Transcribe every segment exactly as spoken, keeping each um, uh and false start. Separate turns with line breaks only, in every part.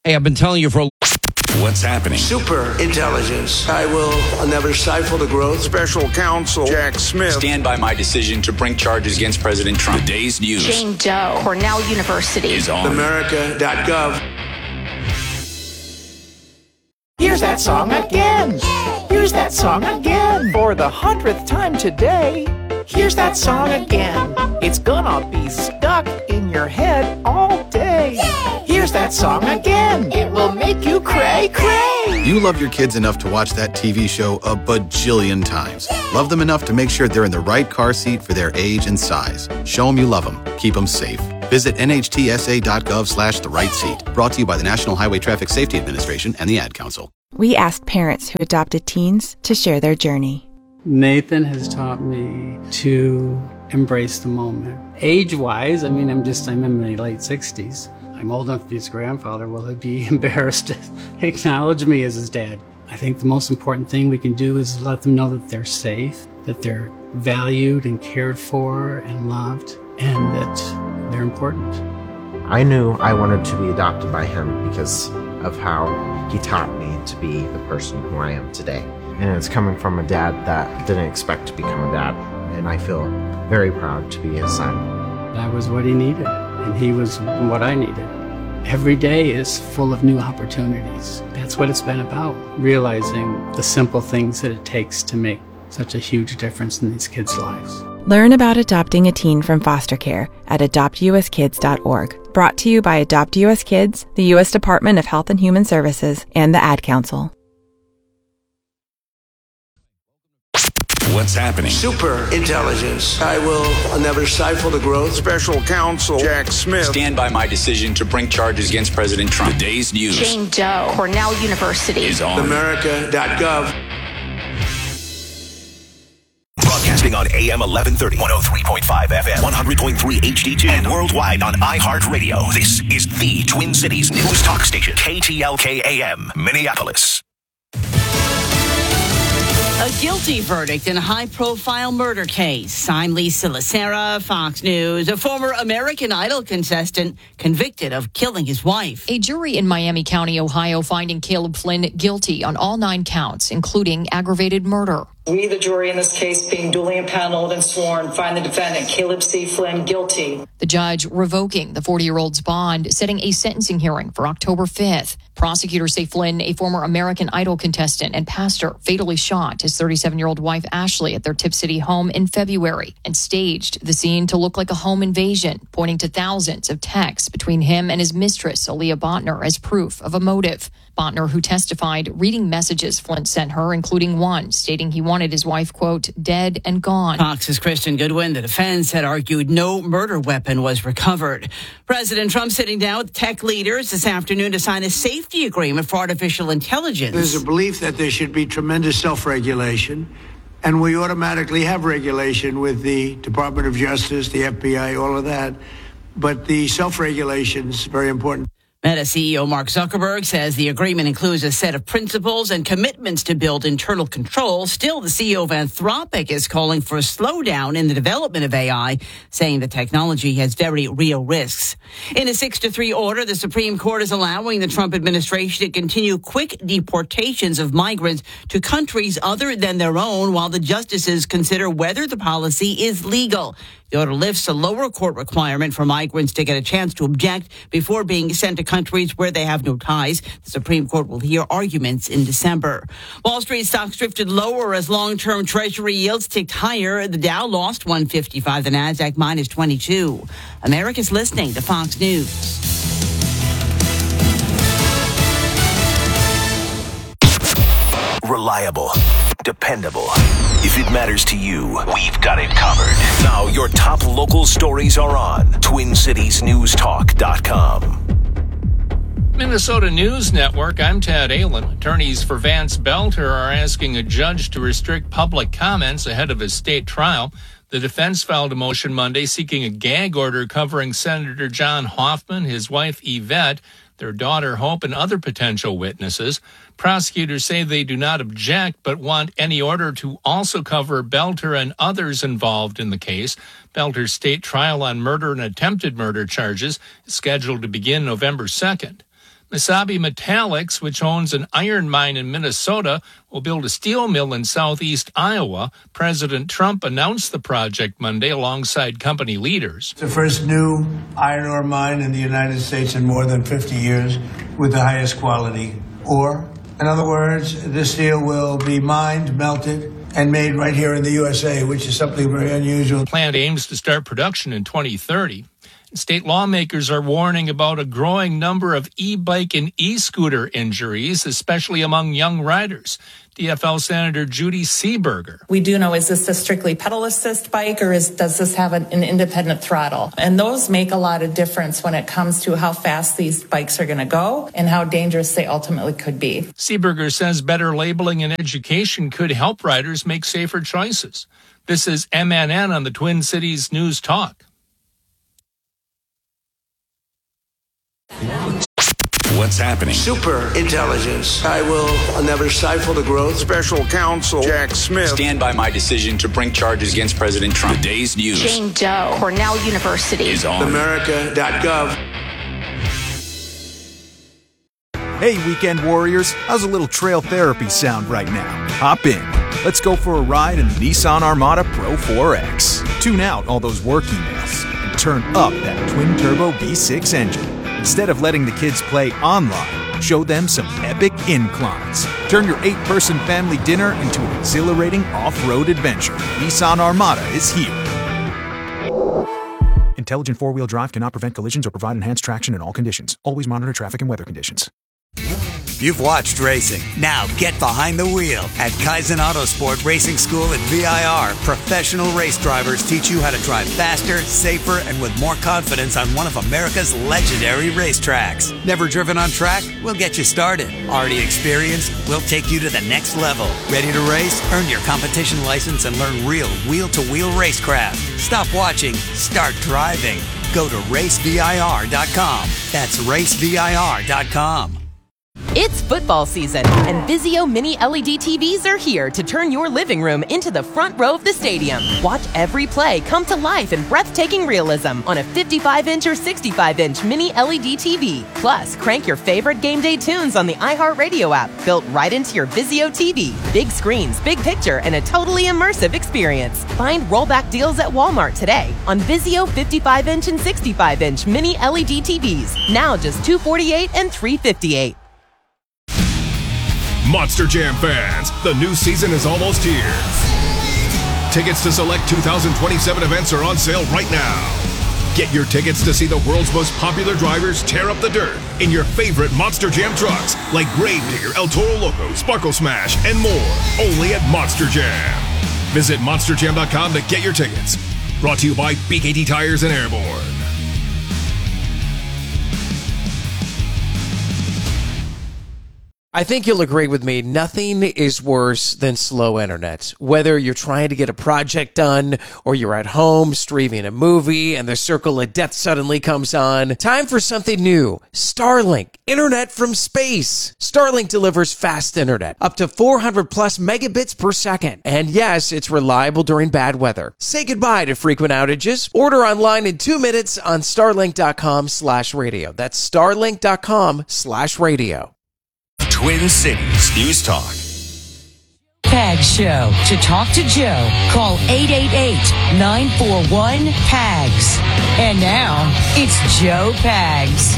Hey, I've been telling you for a...
What's happening?
Super intelligence. I will never stifle the growth.
Special counsel Jack Smith.
Stand by my decision to bring charges against President Trump. The day's news.
Jane Doe, Cornell University.
Is on.
America dot gov.
Here's that song again. Here's that song again. For the hundredth time today. Here's that song again. It's gonna be stuck in your head all day. Here's that song again. It will make you cray cray.
You love your kids enough to watch that T V show a bajillion times. Love them enough to make sure they're in the right car seat for their age and size. Show them you love them. Keep them safe. Visit nhtsa.gov slash the right seat. Brought to you by the National Highway Traffic Safety Administration and the Ad Council.
We asked parents who adopted teens to share their journey.
Nathan has taught me to embrace the moment. Age-wise, I mean, I'm just, I'm in my late sixties. I'm old enough to be his grandfather. Will he be embarrassed to acknowledge me as his dad? I think the most important thing we can do is let them know that they're safe, that they're valued and cared for and loved, and that they're important.
I knew I wanted to be adopted by him because of how he taught me to be the person who I am today. And it's coming from a dad that didn't expect to become a dad, and I feel very proud to be his son.
That was what he needed, and he was what I needed. Every day is full of new opportunities. That's what it's been about, realizing the simple things that it takes to make such a huge difference in these kids' lives.
Learn about adopting a teen from foster care at adopt u s kids dot org. Brought to you by Adopt U S Kids, the U S Department of Health and Human Services, and the Ad Council.
What's happening?
Super intelligence. I will never stifle the growth.
Special counsel Jack Smith.
Stand by my decision to bring charges against President Trump. The day's news.
Jane Doe, Cornell University.
Is on.
America dot gov.
Broadcasting on A M eleven thirty, one oh three point five F M, one hundred point three H D two, and worldwide on iHeartRadio. This is the Twin Cities News Talk Station, K T L K A M, Minneapolis.
A guilty verdict in a high-profile murder case. I'm Lisa Lacera, Fox News. A former American Idol contestant convicted of killing his wife.
A jury in Miami County, Ohio, finding Caleb Flynn guilty on all nine counts, including aggravated murder.
We, the jury in this case, being duly impaneled and sworn, find the defendant, Caleb C. Flynn, guilty.
The judge revoking the forty-year-old's bond, setting a sentencing hearing for October fifth. Prosecutors say Flynn, a former American Idol contestant and pastor, fatally shot his thirty-seven-year-old wife, Ashley, at their Tip City home in February and staged the scene to look like a home invasion, pointing to thousands of texts between him and his mistress, Aaliyah Bontner, as proof of a motive. Bontner, who testified, reading messages Flynn sent her, including one stating he wanted his wife, quote, dead and gone.
Fox's Kristen Goodwin, the defense, had argued no murder weapon was recovered. President Trump sitting down with tech leaders this afternoon to sign a safety agreement for artificial intelligence.
There's a belief that there should be tremendous self-regulation, and we automatically have regulation with the Department of Justice, the F B I, all of that. But the self-regulation is very important.
Meta C E O Mark Zuckerberg says the agreement includes a set of principles and commitments to build internal control. Still, the C E O of Anthropic is calling for a slowdown in the development of A I, saying the technology has very real risks. In a six to three order, the Supreme Court is allowing the Trump administration to continue quick deportations of migrants to countries other than their own while the justices consider whether the policy is legal. The order lifts a lower court requirement for migrants to get a chance to object before being sent to countries where they have no ties. The Supreme Court will hear arguments in December. Wall Street stocks drifted lower as long-term Treasury yields ticked higher. The Dow lost one fifty-five, the Nasdaq minus twenty-two. America's listening to Fox News.
Reliable. Dependable. If it matters to you, we've got it covered. Now your top local stories are on twin cities news talk dot com.
Minnesota News Network, I'm Tad Allen. Attorneys for Vance Belter are asking a judge to restrict public comments ahead of his state trial. The defense filed a motion Monday seeking a gag order covering Senator John Hoffman, his wife Yvette, their daughter Hope, and other potential witnesses. Prosecutors say they do not object, but want any order to also cover Belter and others involved in the case. Belter's state trial on murder and attempted murder charges is scheduled to begin November second. Mesabi Metallics, which owns an iron mine in Minnesota, will build a steel mill in southeast Iowa. President Trump announced the project Monday alongside company leaders.
It's the first new iron ore mine in the United States in more than fifty years with the highest quality ore. In other words, this steel will be mined, melted, and made right here in the U S A, which is something very unusual.
The plant aims to start production in twenty thirty. State lawmakers are warning about a growing number of e-bike and e-scooter injuries, especially among young riders. D F L Senator Judy Seeberger.
We do know, is this a strictly pedal assist bike or is, does this have an, an independent throttle? And those make a lot of difference when it comes to how fast these bikes are going to go and how dangerous they ultimately could be.
Seeberger says better labeling and education could help riders make safer choices. This is M N N on the Twin Cities News Talk.
What's happening?
Super intelligence. I will never stifle the growth.
Special counsel Jack Smith.
Stand by my decision to bring charges against President Trump. Today's news.
Jane Doe, Cornell University.
Is on
America dot gov.
Hey, weekend warriors. How's a little trail therapy sound right now? Hop in. Let's go for a ride in the Nissan Armada Pro four X. Tune out all those work emails and turn up that twin-turbo V six engine. Instead of letting the kids play online, show them some epic inclines. Turn your eight-person family dinner into an exhilarating off-road adventure. Nissan Armada is here. Intelligent four-wheel drive cannot prevent collisions or provide enhanced traction in all conditions. Always monitor traffic and weather conditions.
You've watched racing. Now get behind the wheel. At Kaizen Autosport Racing School at V I R, professional race drivers teach you how to drive faster, safer, and with more confidence on one of America's legendary racetracks. Never driven on track? We'll get you started. Already experienced? We'll take you to the next level. Ready to race? Earn your competition license and learn real wheel-to-wheel racecraft. Stop watching. Start driving. Go to race V I R dot com. That's race V I R dot com.
It's football season, and Vizio Mini L E D T Vs are here to turn your living room into the front row of the stadium. Watch every play come to life in breathtaking realism on a fifty-five inch or sixty-five inch Mini L E D T V. Plus, crank your favorite game day tunes on the iHeartRadio app, built right into your Vizio T V. Big screens, big picture, and a totally immersive experience. Find rollback deals at Walmart today on Vizio fifty-five inch and sixty-five inch Mini L E D T Vs. Now just two hundred forty-eight dollars and three hundred fifty-eight dollars.
Monster Jam fans, the new season is almost here. Tickets to select two thousand twenty-seven events are on sale right now. Get your tickets to see the world's most popular drivers tear up the dirt in your favorite Monster Jam trucks like Gravedigger, El Toro Loco, Sparkle Smash, and more. Only at Monster Jam. Visit monster jam dot com to get your tickets. Brought to you by B K T Tires and Airborne.
I think you'll agree with me, nothing is worse than slow internet. Whether you're trying to get a project done or you're at home streaming a movie and the circle of death suddenly comes on, time for something new. Starlink, internet from space. Starlink delivers fast internet, up to four hundred plus megabits per second. And yes, it's reliable during bad weather. Say goodbye to frequent outages. Order online in two minutes on starlink dot com slash radio. That's starlink dot com slash radio.
Twin Cities News Talk.
Pag Show. To talk to Joe, call eight eight eight, nine four one, P A G S. And now, it's Joe Pags.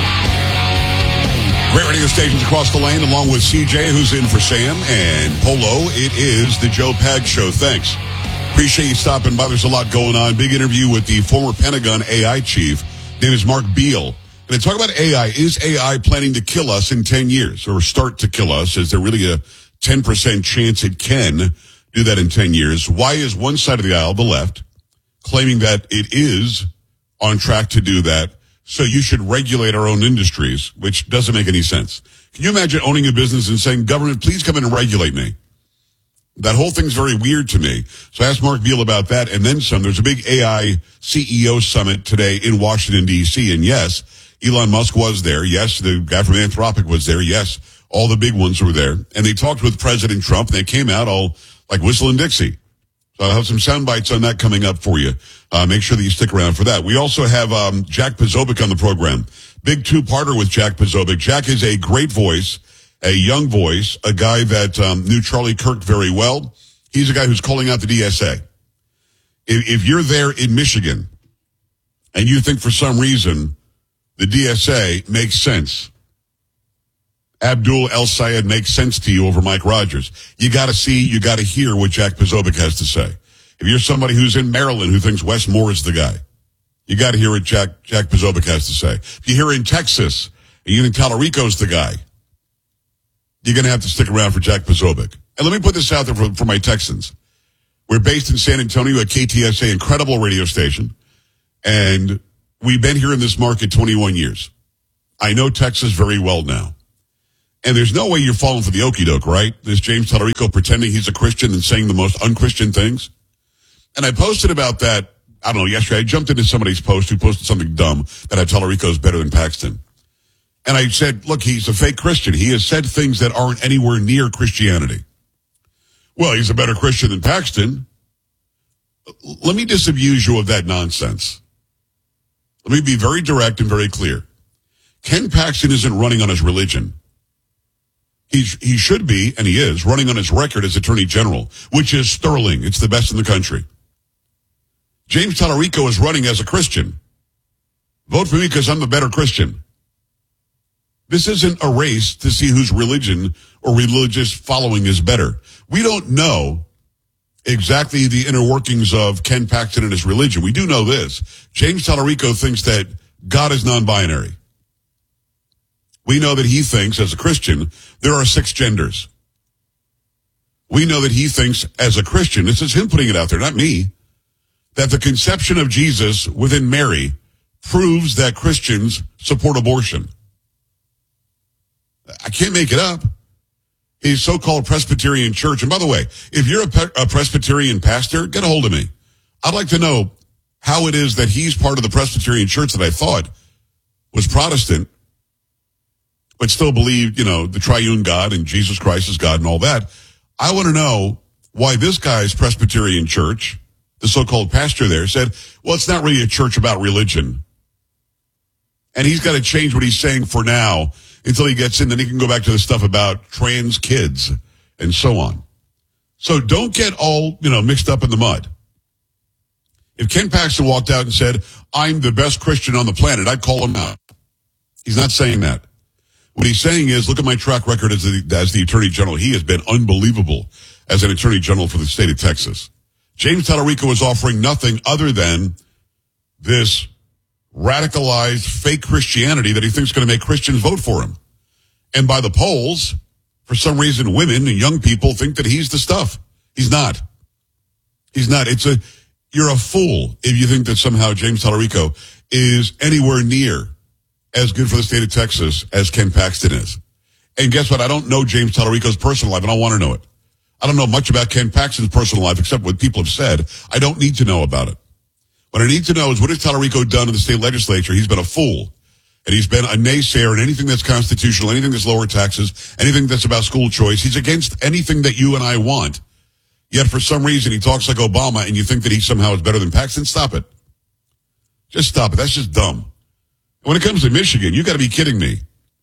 Great radio stations across the lane, along with C J, who's in for Sam, and Polo. It is the Joe Pags Show. Thanks. Appreciate you stopping by. There's a lot going on. Big interview with the former Pentagon A I chief. His name is Mark Beale. And talk about A I. Is A I planning to kill us in ten years or start to kill us? Is there really a ten percent chance it can do that in ten years? Why is one side of the aisle, the left, claiming that it is on track to do that? So you should regulate our own industries, which doesn't make any sense. Can you imagine owning a business and saying, government, please come in and regulate me? That whole thing's very weird to me. So I asked Mark Beale about that and then some. There's a big A I C E O summit today in Washington, D C. And yes, Elon Musk was there. Yes, the guy from Anthropic was there. Yes, all the big ones were there. And they talked with President Trump. They came out all like whistling Dixie. So I'll have some sound bites on that coming up for you. Uh, make sure that you stick around for that. We also have um, Jack Posobiec on the program. big two-parter with Jack Posobiec. Jack is a great voice, a young voice, a guy that um, knew Charlie Kirk very well. He's a guy who's calling out the D S A. If, if you're there in Michigan and you think for some reason the D S A makes sense, Abdul El-Sayed makes sense to you over Mike Rogers, you got to see, you got to hear what Jack Posobiec has to say. If you're somebody who's in Maryland who thinks Wes Moore is the guy, you got to hear what Jack, Jack Posobiec has to say. If you hear in Texas, and you think Tallarico's the guy, you're going to have to stick around for Jack Posobiec. And let me put this out there for, for my Texans. We're based in San Antonio at K T S A, incredible radio station. And we've been here in this market twenty-one years. I know Texas very well now. And there's no way you're falling for the okie doke, right? There's James Tallarico pretending he's a Christian and saying the most unchristian things. And I posted about that, I don't know, yesterday. I jumped into somebody's post who posted something dumb that had Tallarico's better than Paxton. And I said, look, he's a fake Christian. He has said things that aren't anywhere near Christianity. Well, he's a better Christian than Paxton. Let me disabuse you of that nonsense. Let me be very direct and very clear. Ken Paxton isn't running on his religion. He's, he should be, and he is, running on his record as Attorney General, which is sterling. It's the best in the country. James Tallarico is running as a Christian. Vote for me because I'm the better Christian. This isn't a race to see whose religion or religious following is better. We don't know exactly the inner workings of Ken Paxton and his religion. We do know this. James Tallarico thinks that God is non-binary. We know that he thinks, as a Christian, there are six genders. We know that he thinks, as a Christian, this is him putting it out there, not me, that the conception of Jesus within Mary proves that Christians support abortion. I can't make it up. His so-called Presbyterian church, and by the way, if you're a, pe- a Presbyterian pastor, get a hold of me. I'd like to know how it is that he's part of the Presbyterian church that I thought was Protestant, but still believed, you know, the triune God and Jesus Christ is God and all that. I want to know why this guy's Presbyterian church, the so-called pastor there, said, well, it's not really a church about religion. And he's got to change what he's saying for now until he gets in. Then he can go back to the stuff about trans kids and so on. So don't get all, you know, mixed up in the mud. If Ken Paxton walked out and said, I'm the best Christian on the planet, I'd call him out. He's not saying that. What he's saying is, look at my track record as the, as the Attorney General. He has been unbelievable as an Attorney General for the state of Texas. James Tallarico is offering nothing other than this radicalized fake Christianity that he thinks is going to make Christians vote for him. And by the polls, for some reason, women and young people think that he's the stuff. He's not. He's not. It's a, you're a fool if you think that somehow James Tallarico is anywhere near as good for the state of Texas as Ken Paxton is. And guess what? I don't know James Tallarico's personal life, and I don't want to know it. I don't know much about Ken Paxton's personal life except what people have said. I don't need to know about it. What I need to know is, what has Tallarico done in the state legislature? He's been a fool. And he's been a naysayer in anything that's constitutional, anything that's lower taxes, anything that's about school choice. He's against anything that you and I want. Yet for some reason he talks like Obama and you think that he somehow is better than Paxton. Stop it. Just stop it. That's just dumb. When it comes to Michigan, you got to be kidding me.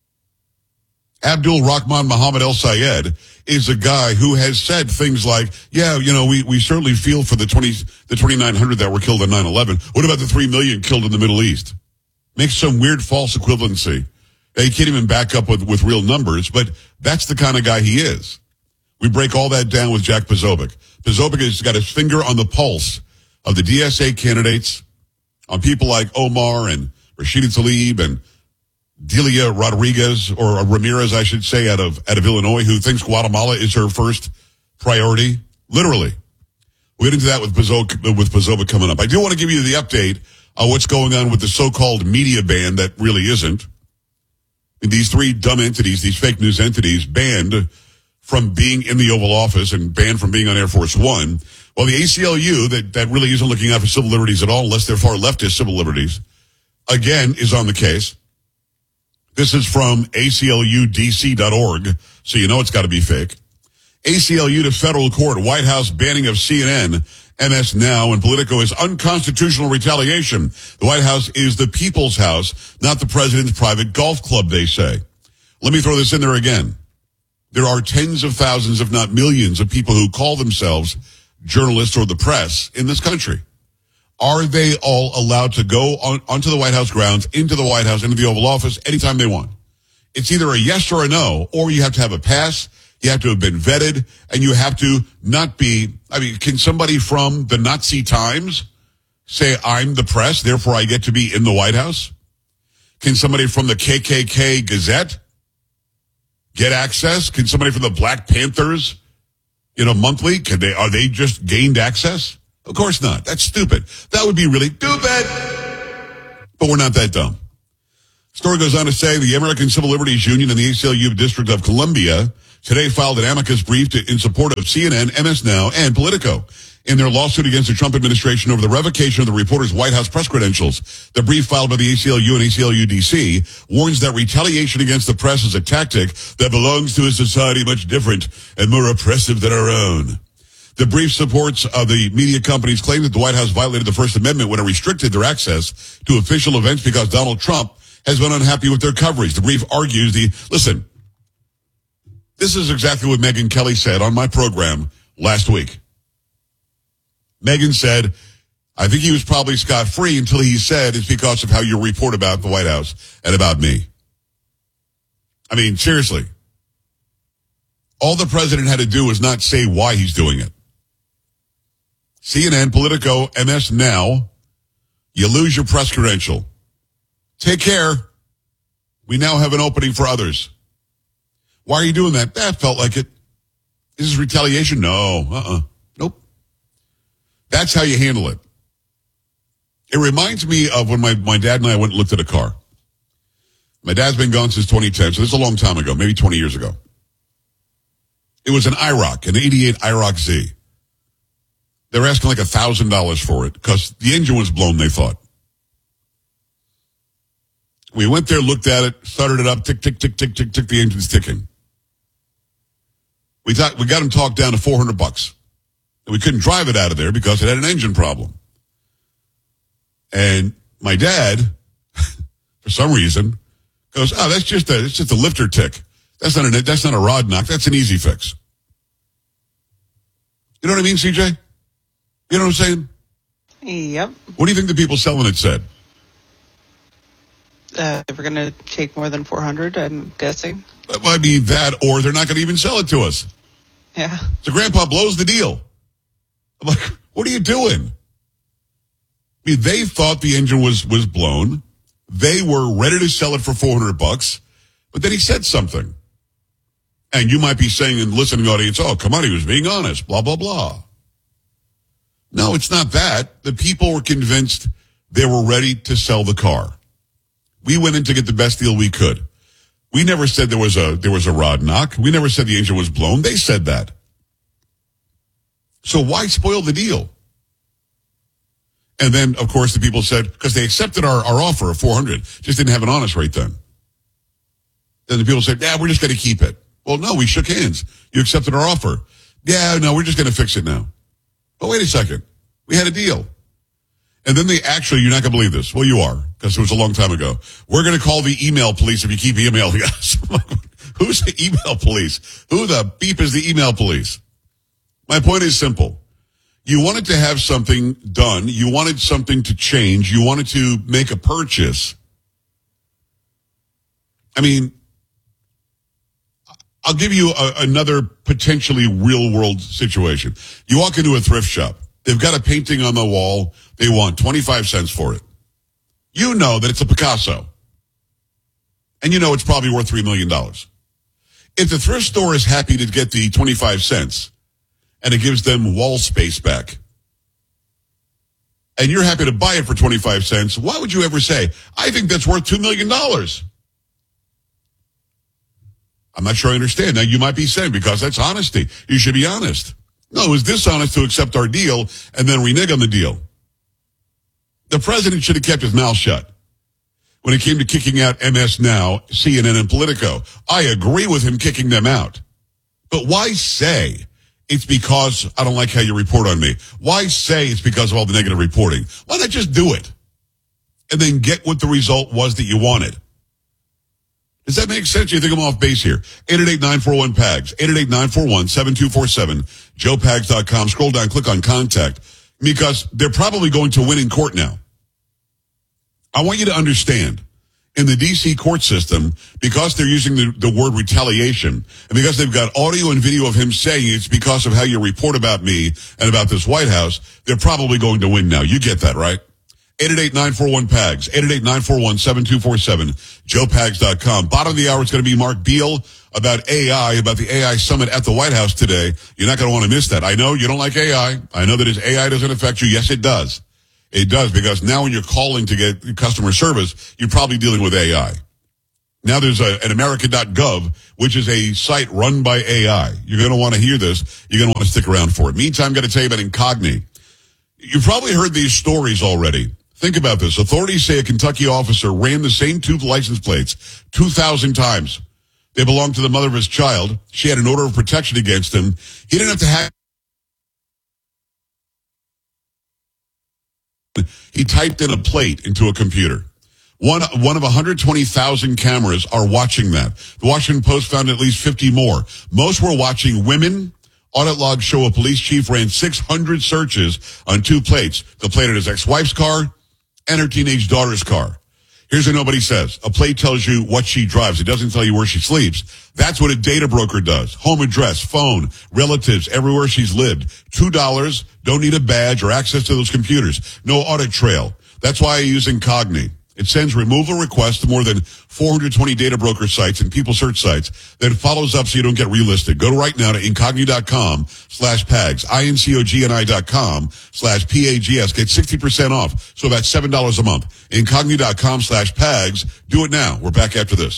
Abdul Rahman Muhammad El-Sayed is a guy who has said things like, yeah, you know, we, we certainly feel for the twenty, the twenty-nine hundred that were killed on nine eleven. What about the three million killed in the Middle East? Makes some weird false equivalency. He can't even back up with, with real numbers, but that's the kind of guy he is. We break all that down with Jack Posobiec. Posobiec has got his finger on the pulse of the D S A candidates, on people like Omar and Rashida Tlaib and Delia Rodriguez, or Ramirez, I should say, out of out of Illinois, who thinks Guatemala is her first priority. Literally. We'll get into that with Posobiec, with Posobiec coming up. I do want to give you the update on what's going on with the so-called media ban that really isn't. And these three dumb entities, these fake news entities, banned from being in the Oval Office and banned from being on Air Force One. Well, the A C L U, that, that really isn't looking out for civil liberties at all, unless they're far leftist civil liberties, again, is on the case. This is from A C L U D C dot org, so you know it's got to be fake. A C L U to federal court, White House banning of C N N M S Now and Politico is unconstitutional retaliation. The White House is the people's house, not the president's private golf club, they say. Let me throw this in there again. There are tens of thousands, if not millions, of people who call themselves journalists or the press in this country. Are they all allowed to go on, onto the White House grounds, into the White House, into the Oval Office, anytime they want? It's either a yes or a no, or you have to have a pass, you have to have been vetted, and you have to not be, I mean, can somebody from the Nazi Times say, I'm the press, therefore I get to be in the White House? Can somebody from the K K K Gazette get access? Can somebody from the Black Panthers, you know, monthly, can they, are they just gained access? Of course not. That's stupid. That would be really stupid. But we're not that dumb. Story goes on to say the American Civil Liberties Union and the A C L U District of Columbia today filed an amicus brief to, in support of C N N, M S Now, and Politico in their lawsuit against the Trump administration over the revocation of the reporter's White House press credentials. The brief filed by the A C L U and A C L U D C warns that retaliation against the press is a tactic that belongs to a society much different and more oppressive than our own. The brief supports uh, the media companies' claim that the White House violated the First Amendment when it restricted their access to official events because Donald Trump has been unhappy with their coverage. The brief argues the, listen, this is exactly what Megyn Kelly said on my program last week. Megyn said, I think he was probably scot-free until he said it's because of how you report about the White House and about me. I mean, seriously. All the president had to do was not say why he's doing it. C N N, Politico, M S Now, you lose your press credential. Take care. We now have an opening for others. Why are you doing that? That felt like it. This is retaliation? No. Uh-uh. Nope. That's how you handle it. It reminds me of when my, my dad and I went and looked at a car. My dad's been gone since twenty ten, so this is a long time ago, maybe twenty years ago. It was an I R O C, an eighty-eight I R O C Z. They were asking like one thousand dollars for it because the engine was blown, they thought. We went there, looked at it, started it up, tick, tick, tick, tick, tick, tick, the engine's ticking. We thought, we got him talked down to four hundred bucks. And we couldn't drive it out of there because it had an engine problem. And my dad, for some reason, goes, oh, that's just a, it's just a lifter tick. That's not a, that's not a rod knock. That's an easy fix. You know what I mean, C J? You know what I'm saying?
Yep.
What do you think the people selling it said?
Uh, we're going to take more than four hundred, I'm guessing.
Well, I mean, that, or they're not going to even sell it to us.
Yeah.
So Grandpa blows the deal. I'm like, what are you doing? I mean, they thought the engine was, was blown. They were ready to sell it for four hundred bucks, but then he said something. And you might be saying in the listening audience, oh, come on, he was being honest, blah, blah, blah. No, it's not that. The people were convinced they were ready to sell the car. We went in to get the best deal we could. We never said there was a there was a rod knock. We never said the engine was blown. They said that. So why spoil the deal? And then, of course, the people said, because they accepted our, our offer of four hundred, just didn't have an honest rate then. Then the people said, yeah, we're just going to keep it. Well, no, we shook hands. You accepted our offer. Yeah, no, we're just going to fix it now. But wait a second. We had a deal. And then they actually, you're not going to believe this. Well, you are, because it was a long time ago. We're going to call the email police if you keep emailing us. Who's the email police? Who the beep is the email police? My point is simple. You wanted to have something done. You wanted something to change. You wanted to make a purchase. I mean, I'll give you a, another potentially real-world situation. You walk into a thrift shop. They've got a painting on the wall. They want twenty-five cents for it. You know that it's a Picasso. And you know it's probably worth three million dollars. If the thrift store is happy to get the twenty-five cents and it gives them wall space back, and you're happy to buy it for twenty-five cents, why would you ever say, I think that's worth two million dollars? I'm not sure I understand. Now, you might be saying, because that's honesty. You should be honest. No, it was dishonest to accept our deal and then renege on the deal. The president should have kept his mouth shut when it came to kicking out M S Now, C N N, and Politico. I agree with him kicking them out. But why say it's because I don't like how you report on me? Why say it's because of all the negative reporting? Why not just do it? And then get what the result was that you wanted. Does that make sense? You think I'm off base here? eight eight eight, nine four one, P A G S. eight eight eight, nine four one, seven two four seven. joe pags dot com. Scroll down, click on contact. Because they're probably going to win in court now. I want you to understand, in the D C court system, because they're using the, the word retaliation, and because they've got audio and video of him saying it's because of how you report about me and about this White House, they're probably going to win now. You get that, right? eight eight eight, nine four one, P A G S. eight eight eight, nine four one, seven two four seven. joe pags dot com. Bottom of the hour, it's going to be Mark Beal about A I, about the A I summit at the White House today. You're not going to want to miss that. I know you don't like A I. I know that his A I doesn't affect you. Yes, it does. It does, because now when you're calling to get customer service, you're probably dealing with A I. Now there's a, an America dot gov, which is a site run by A I. You're going to want to hear this. You're going to want to stick around for it. Meantime, I'm going to tell you about Incogni. You've probably heard these stories already. Think about this. Authorities say a Kentucky officer ran the same two license plates two thousand times. They belonged to the mother of his child. She had an order of protection against him. He didn't have to have... He typed in a plate into a computer. One, one of one hundred twenty thousand cameras are watching that. The Washington Post found at least fifty more. Most were watching women. Audit logs show a police chief ran six hundred searches on two plates. The plate at his ex-wife's car and her teenage daughter's car. Here's what nobody says. A plate tells you what she drives. It doesn't tell you where she sleeps. That's what a data broker does. Home address, phone, relatives, everywhere she's lived. Two dollars, don't need a badge or access to those computers. No audit trail. That's why I use Incogni. It sends removal requests to more than four hundred twenty data broker sites and people search sites. Then follows up so you don't get relisted. Go right now to incogni dot com slash pags, I N C O G N I dot com slash P A G S. Get sixty percent off, so about seven dollars a month. incogni dot com slash pags. Do it now. We're back after this.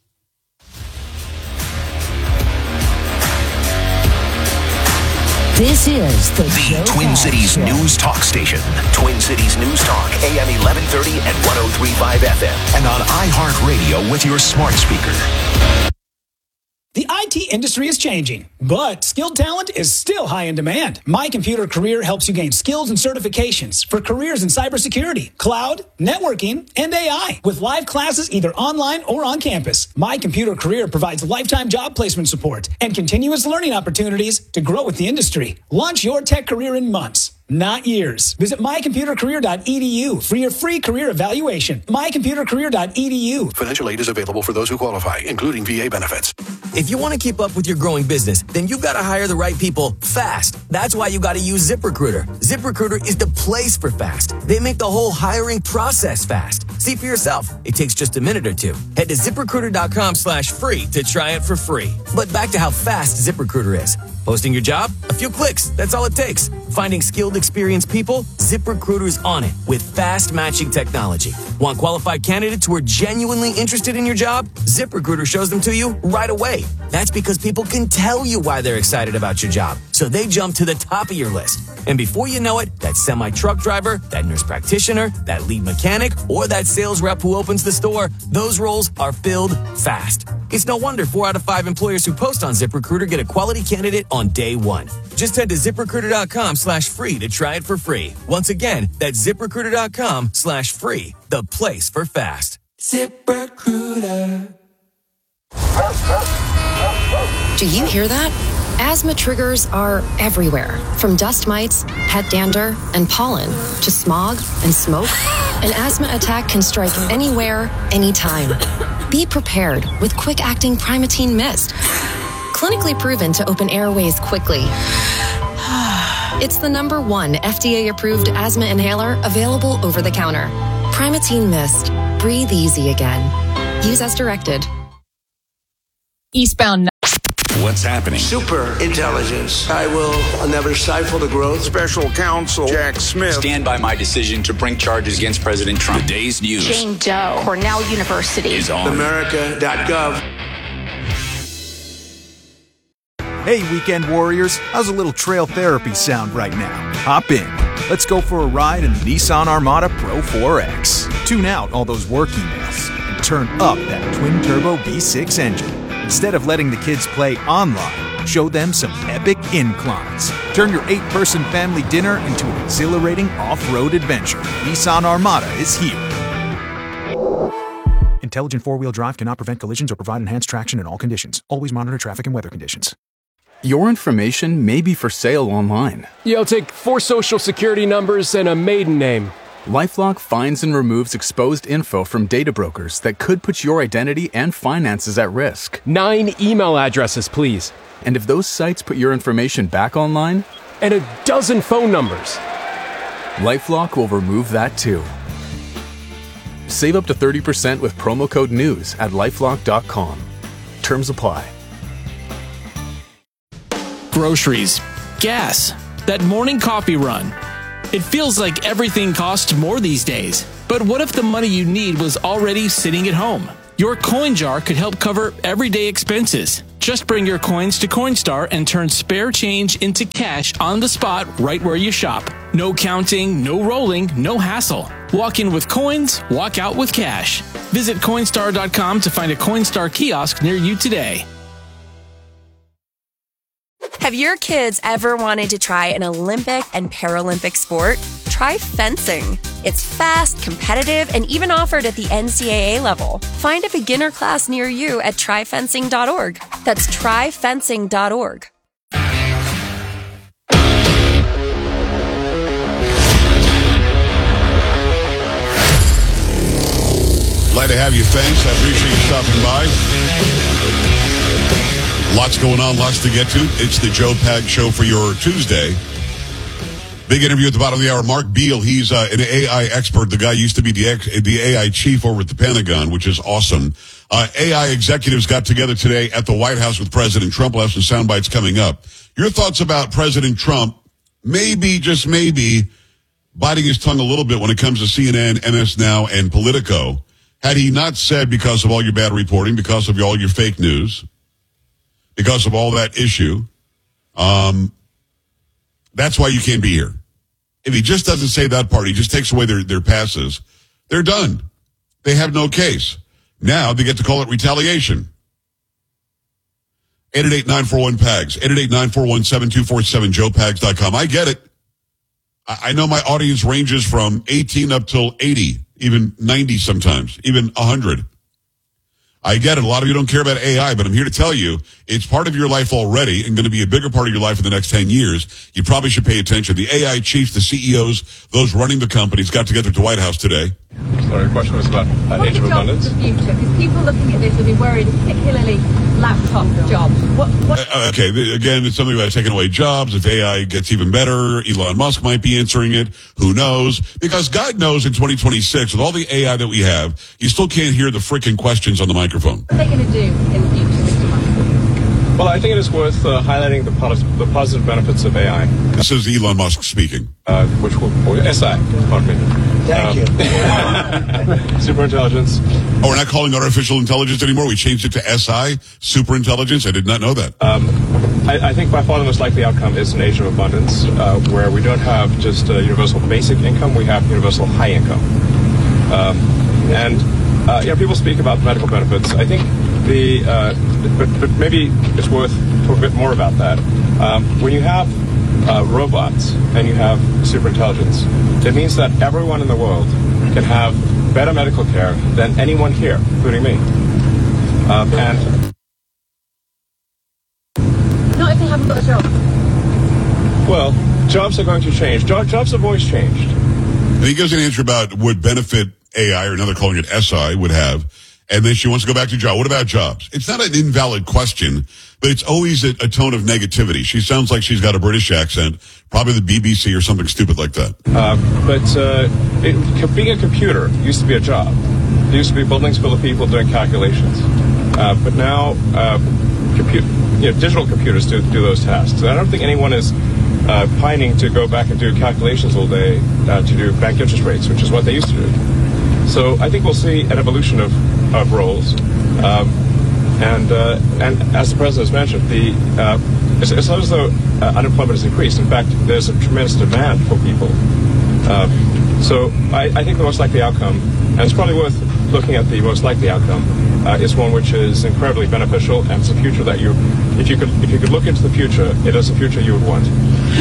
This is the,
the Twin Cities Show. News Talk Station. Twin Cities News Talk, A M eleven thirty and one oh three point five F M. And on iHeartRadio with your smart speaker.
The I T industry is changing, but skilled talent is still high in demand. My Computer Career helps you gain skills and certifications for careers in cybersecurity, cloud, networking, and A I. With live classes either online or on campus, My Computer Career provides lifetime job placement support and continuous learning opportunities to grow with the industry. Launch your tech career in months, not years. Visit my computer career dot e d u for your free career evaluation. my computer career dot e d u.
Financial aid is available for those who qualify, including V A benefits.
If you want to keep up with your growing business, then you've got to hire the right people fast. That's why you got to use ZipRecruiter. ZipRecruiter is the place for fast. They make the whole hiring process fast. See for yourself. It takes just a minute or two. Head to ziprecruiter dot com slash free to try it for free. But back to how fast ZipRecruiter is. Posting your job? A few clicks. That's all it takes. Finding skilled, experienced people? ZipRecruiter's on it with fast matching technology. Want qualified candidates who are genuinely interested in your job? ZipRecruiter shows them to you right away. That's because people can tell you why they're excited about your job. So they jump to the top of your list. And before you know it, that semi-truck driver, that nurse practitioner, that lead mechanic, or that sales rep who opens the store, those roles are filled fast. It's no wonder four out of five employers who post on ZipRecruiter get a quality candidate on day one. Just head to ziprecruiter dot com slash free to try it for free. Once again, that's ziprecruiter dot com slash free, the place for fast.
ZipRecruiter.
Do you hear that? Asthma triggers are everywhere, from dust mites, pet dander, and pollen, to smog and smoke. An asthma attack can strike anywhere, anytime. Be prepared with quick-acting Primatene Mist. Clinically proven to open airways quickly. It's the number one F D A-approved asthma inhaler available over the counter. Primatene Mist. Breathe easy again. Use as directed.
Eastbound.
What's happening?
Super intelligence. I will never stifle the growth.
Special counsel Jack Smith.
Stand by my decision to bring charges against President Trump. The day's news.
Jane Doe, Cornell University.
Is on.
America dot gov.
Hey, weekend warriors, how's a little trail therapy sound right now? Hop in. Let's go for a ride in the Nissan Armada Pro four X. Tune out all those work emails and turn up that twin-turbo V six engine. Instead of letting the kids play online, Show them some epic inclines. Turn your eight-person family dinner into an exhilarating off-road adventure. Nissan Armada is here. Intelligent four-wheel drive cannot prevent collisions or provide enhanced traction in all conditions. Always monitor traffic and weather conditions.
Your information may be for sale online.
Yeah, I'll take four social security numbers and a maiden name.
LifeLock finds and removes exposed info from data brokers that could put your identity and finances at risk.
Nine email addresses, please.
And if those sites put your information back online?
And a dozen phone numbers.
LifeLock will remove that too. Save up to thirty percent with promo code NEWS at lifelock dot com. Terms apply.
Groceries, gas, that morning coffee run. It feels like everything costs more these days. But what if the money you need was already sitting at home? Your coin jar could help cover everyday expenses. Just bring your coins to Coinstar and turn spare change into cash on the spot right where you shop. No counting, no rolling, no hassle. Walk in with coins, walk out with cash. Visit Coinstar dot com to find a Coinstar kiosk near you today.
Have your kids ever wanted to try an Olympic and Paralympic sport? Try fencing. It's fast, competitive, and even offered at the N C double A level. Find a beginner class near you at try fencing dot org. That's try fencing dot org.
Glad to have you. Thanks. I appreciate you stopping by. Lots going on, lots to get to. It's the Joe Pag Show for your Tuesday. Big interview at the bottom of the hour. Mark Beal, he's uh, an A I expert. The guy used to be the ex- the A I chief over at the Pentagon, which is awesome. Uh, A I executives got together today at the White House with President Trump. We'll have some sound bites coming up. Your thoughts about President Trump, maybe, just maybe, biting his tongue a little bit when it comes to C N N, M S Now, and Politico. Had he not said, because of all your bad reporting, because of all your fake news, because of all that issue, um, that's why you can't be here. If he just doesn't say that part, he just takes away their, their passes, they're done. They have no case. Now they get to call it retaliation. eight eight eight, nine four one, P A G S, eight eight eight, nine four one, seven two four seven, joe pags dot com. I get it. I, I know my audience ranges from eighteen up till eighty, even ninety sometimes, even one hundred. I get it. A lot of you don't care about A I, but I'm here to tell you it's part of your life already and going to be a bigger part of your life in the next ten years. You probably should pay attention. The A I chiefs, the C E Os, those running the companies got together at the White House today.
Sorry, your question was about uh, age of abundance.
What are the jobs of the future? Because people looking at this will be worried, particularly laptop jobs. What, what-
Uh, okay, again, it's something about taking away jobs. If A I gets even better, Elon Musk might be answering it. Who knows? Because God knows in twenty twenty-six, with all the A I that we have, you still can't hear the freaking questions on the microphone.
What are they going to do in the future, Mister Musk?
Well, I think it is worth uh, highlighting the, pos- the positive benefits of A I.
This is Elon Musk speaking.
Uh, which will, oh, S I, pardon me.
Thank
you. Super intelligence.
Oh, we're not calling artificial intelligence anymore. We changed it to S I, super intelligence. I did not know that.
Um, I, I think by far the most likely outcome is an age of abundance, uh, where we don't have just uh, universal basic income, we have universal high income. Um, and, uh, you know, people speak about medical benefits. I think the, uh, but, but maybe it's worth talking a bit more about that. Um, when you have uh, robots and you have super intelligence, it means that everyone in the world can have better medical care than anyone here, including me. Um, and
Not if they haven't got a job.
well, jobs are going to change. Jo- jobs have always changed.
And he gives an answer about would benefit A I, or another calling it S I, would have. And then she wants to go back to job. What about jobs? It's not an invalid question, but it's always a, a tone of negativity. She sounds like she's got a British accent, probably the B B C or something stupid like that.
Uh, but uh, it, being a computer used to be a job. There used to be buildings full of people doing calculations. Uh, but now, uh, compu- you know, digital computers do, do those tasks. And I don't think anyone is uh, pining to go back and do calculations all day uh, to do bank interest rates, which is what they used to do. So I think we'll see an evolution of, of roles. Um, and uh, and as the President has mentioned, the uh, it's, it's not as though uh, unemployment has increased. In fact, there's a tremendous demand for people. Uh, so I, I think the most likely outcome, and it's probably worth looking at the most likely outcome, uh, is one which is incredibly beneficial, and it's a future that you, if you could, if you could look into the future, it is a future you would want.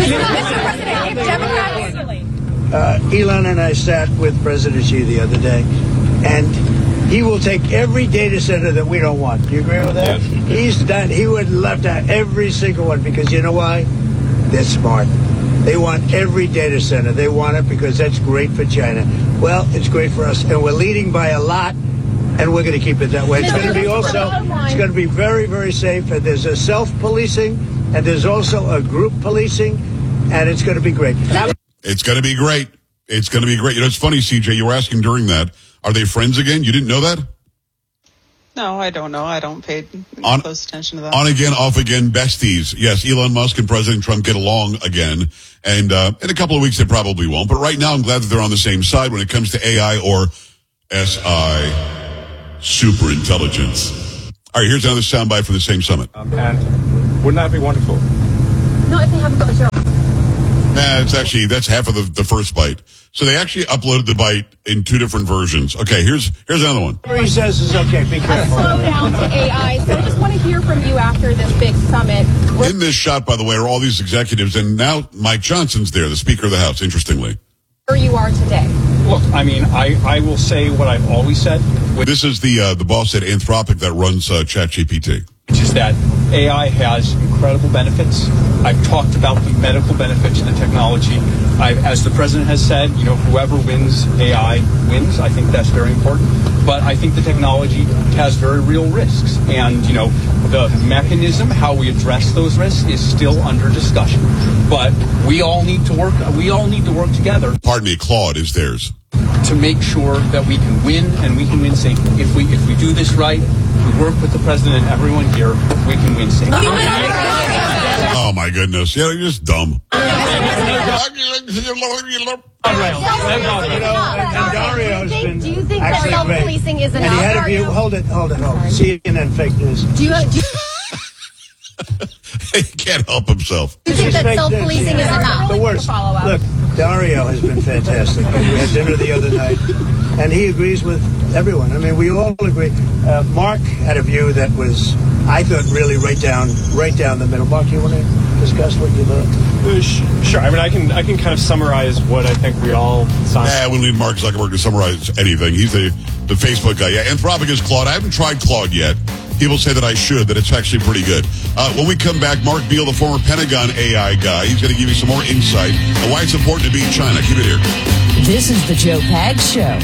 Uh, Elon and I sat with President Xi the other day, and he will take every data center that we don't want. Do you agree with that?
Yes.
He's done. He would left out every single one because you know why? They're smart. They want every data center. They want it because that's great for China. Well, it's great for us, and we're leading by a lot, and we're going to keep it that way. It's going to be also, it's going to be very, very safe, and there's a self-policing, and there's also a group policing, and it's going to be great.
It's going to be great. It's going to be great. You know, it's funny, C J, you were asking during that, are they friends again? You didn't know that?
No, I don't know. I don't pay
On,
close attention to that.
On again, off again, besties. Yes, Elon Musk and President Trump get along again. And uh, in a couple of weeks, they probably won't. But right now, I'm glad that they're on the same side when it comes to A I or S I, super intelligence. All right, here's another soundbite from the same summit.
Um, and wouldn't that be wonderful?
Not if they haven't got a job.
Nah, it's actually, that's half of the, the first bite. So they actually uploaded the bite in two different versions. Okay, here's here's another one.
Whatever he says is okay. Be careful.
Slow down to A I. So I just want to hear from you after this big summit.
In this shot, by the way, are all these executives, and now Mike Johnson's there, the Speaker of the House, interestingly.
Where you are today.
Look, I mean, I, I will say what I've always said.
This is the uh, the boss at Anthropic that runs uh, ChatGPT.
Which is that A I has incredible benefits. I've talked about the medical benefits of the technology. I've, as the president has said, you know, whoever wins A I wins. I think that's very important. But I think the technology has very real risks. And, you know, the mechanism, how we address those risks is still under discussion. But we all need to work, we all need to work together.
Pardon me, Claude is theirs.
To make sure that we can win and we can win safely. If we, if we do this right, we work with the president and everyone here, we can win safely.
Oh my goodness. Yeah, you're just dumb.
Do you think that self-policing is enough?
And he had a view. Hold it, hold it, hold it. C N N fake news.
Do you, do you,
He can't help himself.
do you think that self-policing is enough?
The worst. Look, Dario has been fantastic. We had dinner the other night, and he agrees with everyone. I mean, we all agree. Uh, Mark had a view that was, I thought, really right down, right down the middle. Mark, you want to discuss what you thought?
Uh, sh- sure. I mean, I can I can kind of summarize what I think we all signed.
Yeah, we don't need Mark Zuckerberg to summarize anything. He's the, the Facebook guy. Yeah, Anthropic is Claude. I haven't tried Claude yet. People say that I should, that it's actually pretty good. Uh, when we come back, Mark Beal, the former Pentagon A I guy, he's going to give you some more insight on why it's important to be in China. Keep it here.
This is the Joe Pags Show.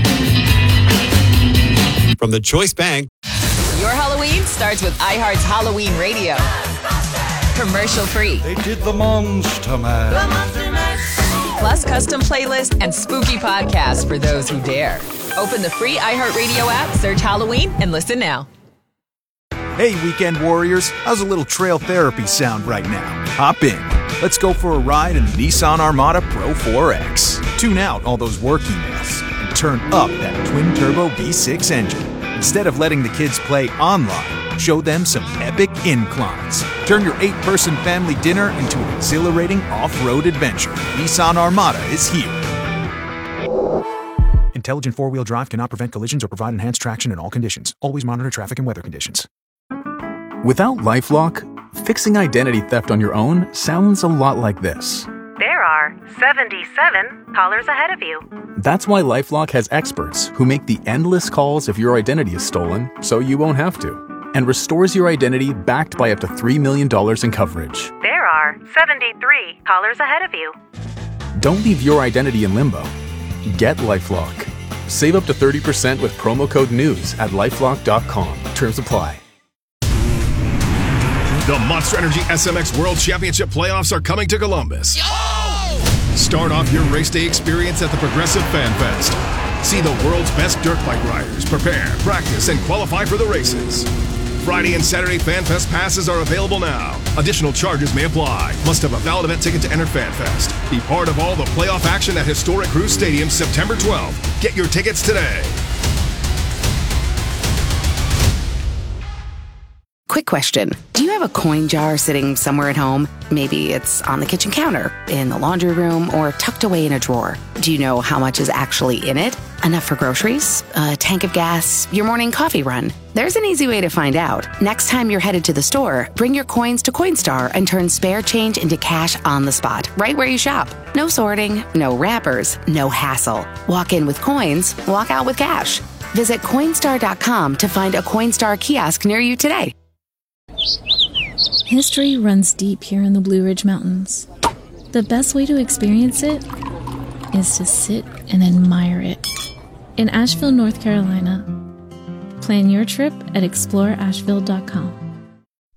From the Choice Bank.
Your Halloween starts with iHeart's Halloween Radio. Commercial free.
They did the Monster Mash.
The Monster Mash. Plus custom playlists and spooky podcasts for those who dare. Open the free iHeartRadio app, search Halloween, and listen now.
Hey, weekend warriors, how's a little trail therapy sound right now? Hop in. Let's go for a ride in the Nissan Armada Pro four X. Tune out all those work emails and turn up that twin-turbo V six engine. Instead of letting the kids play online, show them some epic inclines. Turn your eight-person family dinner into an exhilarating off-road adventure. Nissan Armada is here. Intelligent four-wheel drive cannot prevent collisions or provide enhanced traction in all conditions. Always monitor traffic and weather conditions.
Without LifeLock, fixing identity theft on your own sounds a lot like this.
There are seventy-seven callers ahead of you.
That's why LifeLock has experts who make the endless calls if your identity is stolen, so you won't have to, and restores your identity backed by up to three million dollars in coverage.
There are seventy-three callers ahead of you.
Don't leave your identity in limbo. Get LifeLock. Save up to thirty percent with promo code NEWS at lifelock dot com. Terms apply.
The Monster Energy S M X World Championship playoffs are coming to Columbus. Yo! Start off your race day experience at the Progressive Fan Fest. See the world's best dirt bike riders prepare, practice, and qualify for the races. Friday and Saturday Fan Fest passes are available now. Additional charges may apply. Must have a valid event ticket to enter Fan Fest. Be part of all the playoff action at historic Cruise Stadium September twelfth. Get your tickets today.
Quick question. Do you have a coin jar sitting somewhere at home? Maybe it's on the kitchen counter, in the laundry room, or tucked away in a drawer. Do you know how much is actually in it? Enough for groceries, a tank of gas, your morning coffee run? There's an easy way to find out. Next time you're headed to the store, bring your coins to Coinstar and turn spare change into cash on the spot, right where you shop. No sorting, no wrappers, no hassle. Walk in with coins, walk out with cash. Visit Coinstar dot com to find a Coinstar kiosk near you today.
History runs deep here in the Blue Ridge Mountains. The best way to experience it is to sit and admire it. In Asheville, North Carolina. Plan your trip at explore asheville dot com.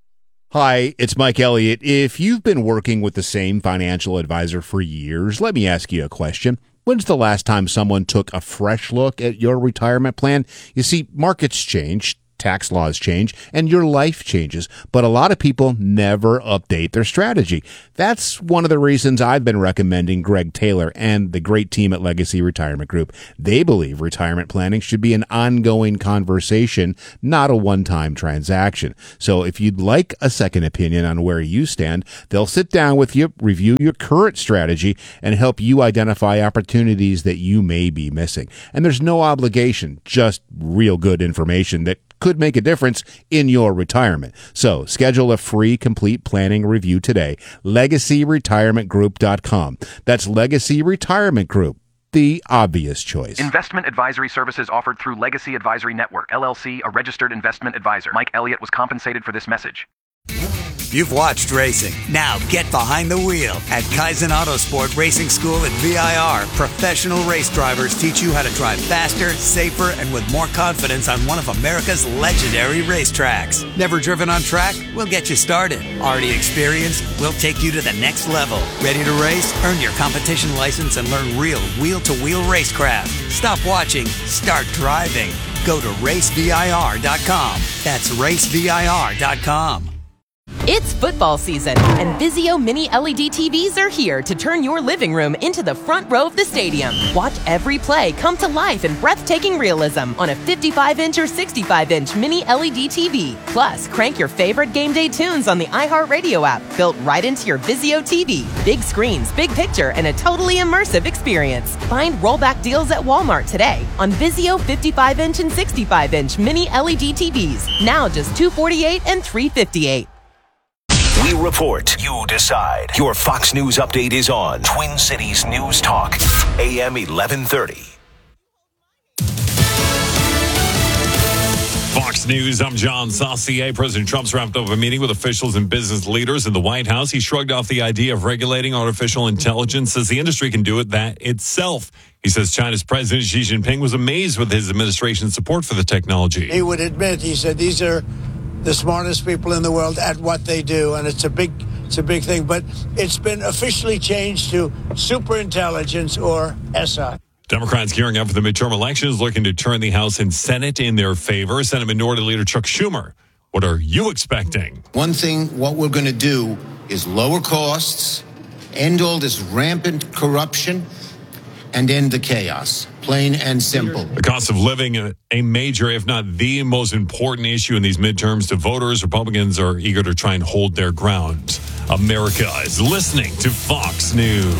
Hi, it's Mike Elliott. If you've been working with the same financial advisor for years, let me ask you a question. When's the last time someone took a fresh look at your retirement plan? You see, markets change, tax laws change, and your life changes, but a lot of people never update their strategy. That's one of the reasons I've been recommending Greg Taylor and the great team at Legacy Retirement Group. They believe retirement planning should be an ongoing conversation, not a one-time transaction. So if you'd like a second opinion on where you stand, they'll sit down with you, review your current strategy, and help you identify opportunities that you may be missing. And there's no obligation, just real good information that could make a difference in your retirement. So schedule a free complete planning review today. legacy retirement group dot com. That's Legacy Retirement Group, the obvious choice.
Investment advisory services offered through Legacy Advisory Network, L L C, a registered investment advisor. Mike Elliott was compensated for this message.
You've watched racing. Now get behind the wheel at Kaizen Autosport Racing School at V I R. Professional race drivers teach you how to drive faster, safer, and with more confidence on one of America's legendary racetracks. Never driven on track? We'll get you started. Already experienced? We'll take you to the next level. Ready to race? Earn your competition license and learn real wheel-to-wheel racecraft. Stop watching. Start driving. Go to race V I R dot com. That's race V I R dot com.
It's football season, and Vizio Mini L E D T Vs are here to turn your living room into the front row of the stadium. Watch every play come to life in breathtaking realism on a fifty-five inch or sixty-five inch Mini L E D T V. Plus, crank your favorite game day tunes on the iHeartRadio app, built right into your Vizio T V. Big screens, big picture, and a totally immersive experience. Find rollback deals at Walmart today on Vizio fifty-five inch and sixty-five inch Mini L E D T Vs. Now just two hundred forty-eight dollars and three hundred fifty-eight dollars.
We report, you decide. Your Fox News update is on Twin Cities News Talk, A M eleven thirty.
Fox News, I'm John Saucier. President Trump's wrapped up a meeting with officials and business leaders in the White House. He shrugged off the idea of regulating artificial intelligence, says the industry can do it that itself. He says China's President Xi Jinping was amazed with his administration's support for the technology.
He would admit, he said, these are the smartest people in the world at what they do, and it's a big it's a big thing, but it's been officially changed to superintelligence, or S I.
Democrats gearing up for the midterm elections, looking to turn the House and Senate in their favor. Senate Minority Leader Chuck Schumer, what are you expecting?
One thing, what we're going to do is lower costs, end all this rampant corruption, and end the chaos. Plain and simple.
The cost of living, a major, if not the most important issue in these midterms to voters. Republicans are eager to try and hold their ground. America is listening to Fox News.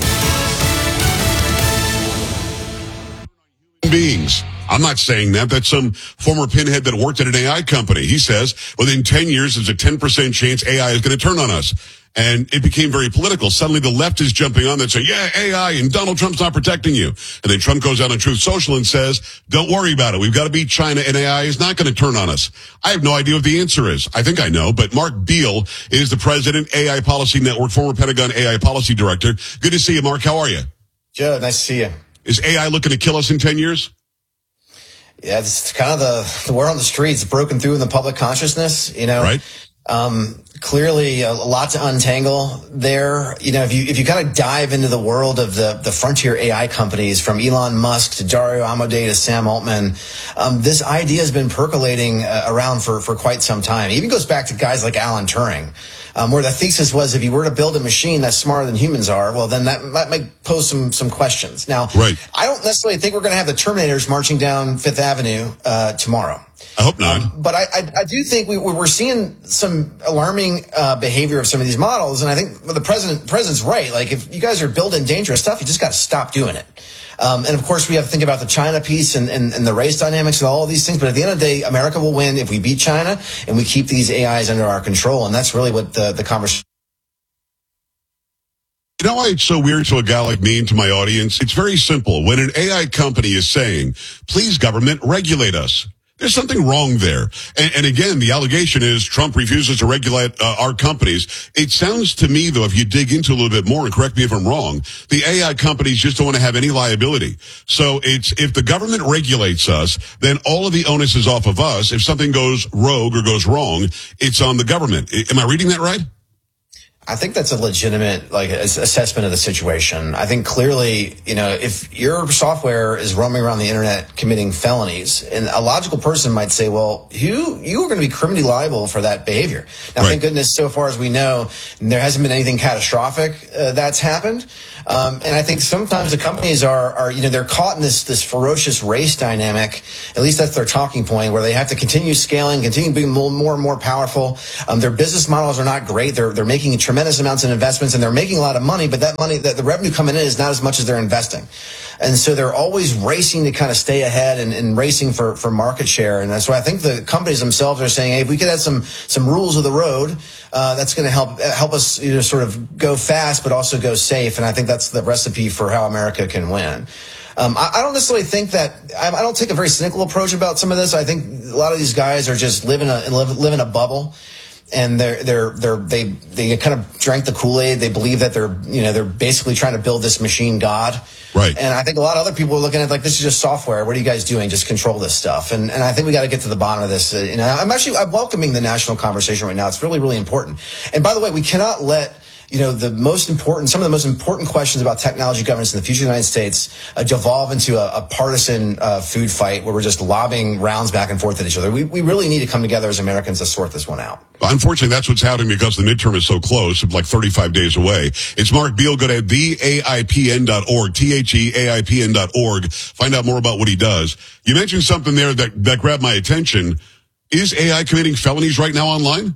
Beings. I'm not saying that. That's some former pinhead that worked at an A I company. He says within ten years, there's a ten percent chance A I is going to turn on us. And it became very political. Suddenly the left is jumping on that, saying, yeah, A I, and Donald Trump's not protecting you. And then Trump goes out on Truth Social and says, don't worry about it. We've got to beat China, and A I is not going to turn on us. I have no idea what the answer is. I think I know, but Mark Beal is the president, A I Policy Network, former Pentagon A I Policy Director. Good to see you, Mark. How are you?
Joe, nice to see you.
Is A I looking to kill us in ten years?
Yeah, it's kind of the, the word on the streets, broken through in the public consciousness, you know.
Right.
Um, clearly a, a lot to untangle there. You know, if you, if you kind of dive into the world of the, the frontier A I companies, from Elon Musk to Dario Amodei to Sam Altman, um, this idea has been percolating uh, around for, for quite some time. It even goes back to guys like Alan Turing, um, where the thesis was, if you were to build a machine that's smarter than humans are, well, then that, that might pose some, some questions. Now,
right.
I don't necessarily think we're going to have the Terminators marching down Fifth Avenue, uh, tomorrow.
I hope not.
Um, but I, I, I do think we, we're seeing some alarming uh, behavior of some of these models, and I think the president president's right. Like, if you guys are building dangerous stuff, you just got to stop doing it. Um, and of course, we have to think about the China piece and, and, and the race dynamics and all of these things. But at the end of the day, America will win if we beat China and we keep these A Is under our control. And that's really what the, the conversation.
You know why it's so weird to a guy like me and to my audience? It's very simple. When an A I company is saying, please, government, regulate us, there's something wrong there. And, and again, the allegation is Trump refuses to regulate uh, our companies. It sounds to me, though, if you dig into a little bit more, and correct me if I'm wrong, the A I companies just don't want to have any liability. So it's if the government regulates us, then all of the onus is off of us. If something goes rogue or goes wrong, it's on the government. Am I reading that right?
I think that's a legitimate like assessment of the situation. I think clearly, you know, if your software is roaming around the internet committing felonies, and a logical person might say, well, you you are going to be criminally liable for that behavior. Now, right. Thank goodness, so far as we know, there hasn't been anything catastrophic uh, that's happened. Um, and I think sometimes the companies are, are, you know, they're caught in this this ferocious race dynamic. At least that's their talking point, where they have to continue scaling, continue being more, more and more powerful. Um, their business models are not great. They're they're making tremendous tremendous amounts of investments, and they're making a lot of money, but that money, that the revenue coming in is not as much as they're investing. And so they're always racing to kind of stay ahead and, and racing for, for market share. And that's why I think the companies themselves are saying, hey, if we could have some, some rules of the road, uh, that's going to help, help us, you know, sort of go fast, but also go safe. And I think that's the recipe for how America can win. Um, I, I don't necessarily think that, I, I don't take a very cynical approach about some of this. I think a lot of these guys are just living a, live, live in a bubble. And they're, they're, they're, they, they kind of drank the Kool-Aid. They believe that they're, you know, they're basically trying to build this machine God.
Right.
And I think a lot of other people are looking at like, this is just software. What are you guys doing? Just control this stuff. And, and I think we got to get to the bottom of this. And I'm actually, I'm welcoming the national conversation right now. It's really, really important. And by the way, we cannot let, you know, the most important, some of the most important questions about technology governance in the future of the United States uh, devolve into a, a partisan uh, food fight where we're just lobbing rounds back and forth at each other. We, we really need to come together as Americans to sort this one out.
Unfortunately, that's what's happening because the midterm is so close, like thirty-five days away. It's Mark Beal. Go to the A I P N dot org, T H E A I P N dot org. Find out more about what he does. You mentioned something there that, that grabbed my attention. Is A I committing felonies right now online?